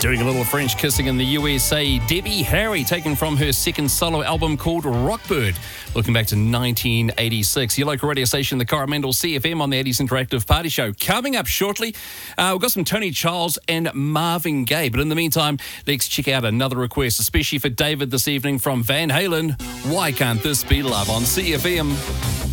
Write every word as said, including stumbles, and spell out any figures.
Doing a little French kissing in the U S A, Debbie Harry, taken from her second solo album called Rockbird, looking back to nineteen eighty-six. Your local radio station, the Coromandel C F M, on the eighties Interactive Party Show. Coming up shortly, uh, we've got some Tony Charles and Marvin Gaye. But in the meantime, let's check out another request, especially for David this evening from Van Halen. Why Can't This Be Love on C F M?